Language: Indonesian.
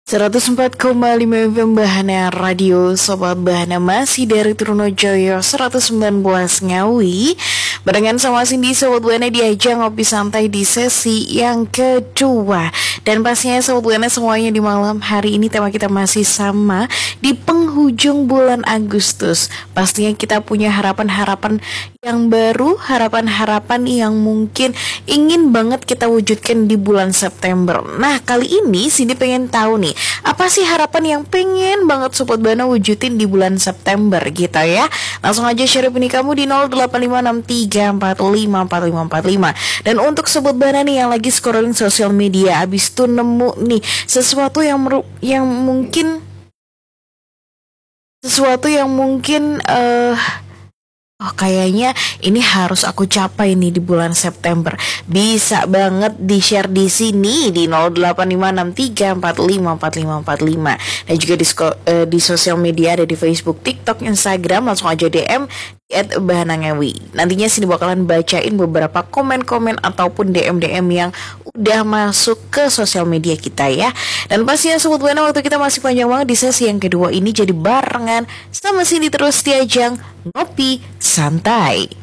104,5 FM Bahana Radio. Sobat Bahana masih dari Trunojoyo 119 Ngawi. Barengan sama Cindy, Sobat Bahana di ajang ngopi santai di sesi yang kedua. Dan pastinya Sobat Bahana semuanya di malam hari ini tema kita masih sama di penghujung bulan Agustus. Pastinya kita punya harapan-harapan yang baru, harapan-harapan yang mungkin ingin banget kita wujudkan di bulan September. Nah, kali ini Cindy pengen tahu nih, apa sih harapan yang pengen banget Sobat Bahana wujudin di bulan September gitu ya. Langsung aja share opini kamu di 085634545545. Dan untuk Sobat Bahana nih yang lagi scrolling sosial media, abis itu nemu nih sesuatu yang mungkin oh kayaknya ini harus aku capai nih di bulan September. Bisa banget di-share di sini di 085634554545. Dan juga di sosial media ada di Facebook, TikTok, Instagram, langsung aja DM @bahanangawi. Nantinya sini bakalan bacain beberapa komen-komen ataupun DM-DM yang udah masuk ke sosial media kita ya. Dan pastinya Sobat Bahana waktu kita masih panjang banget di sesi yang kedua ini, jadi barengan sama Cindy terus di ajang ngopi santai.